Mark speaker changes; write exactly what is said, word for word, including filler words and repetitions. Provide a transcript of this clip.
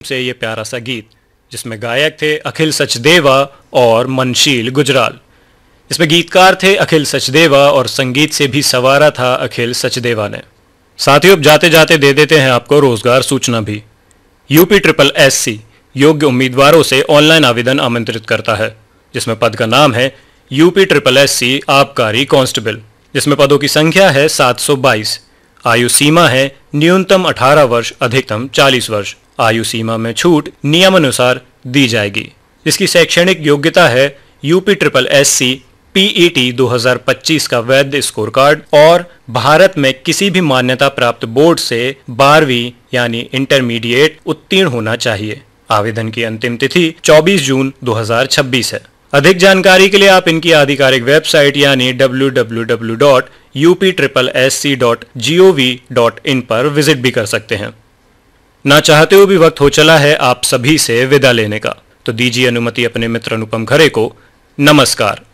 Speaker 1: से ये प्यारा सा गीत जिसमें गायक थे अखिल सचदेवा और मनशील गुजराल। इसमें गीतकार थे अखिल सचदेवा और संगीत से भी संवारा था अखिल सचदेवा ने। साथियों, अब जाते जाते दे देते हैं आपको रोजगार सूचना भी। यूपी ट्रिपल एस सी योग्य उम्मीदवारों से ऑनलाइन आवेदन आमंत्रित करता है, जिसमें पद का नाम है यूपी ट्रिपल एस सी आबकारी कांस्टेबल, जिसमें पदों की संख्या है सात सौ बाईस। आयु सीमा है न्यूनतम अठारह वर्ष, अधिकतम चालीस वर्ष। आयु सीमा में छूट नियमानुसार दी जाएगी। इसकी शैक्षणिक योग्यता है UP triple S C PET दो हज़ार पच्चीस का वैध स्कोर कार्ड और भारत में किसी भी मान्यता प्राप्त बोर्ड से बारहवीं यानी इंटरमीडिएट उत्तीर्ण होना चाहिए। आवेदन की अंतिम तिथि चौबीस जून दो हज़ार छब्बीस है। अधिक जानकारी के लिए आप इनकी आधिकारिक वेबसाइट यानी W W W dot U P triple S C dot G O V dot in पर विजिट भी कर सकते हैं। ना चाहते हुए भी वक्त हो चला है आप सभी से विदा लेने का, तो दीजिए अनुमति अपने मित्र अनुपम खरे को। नमस्कार।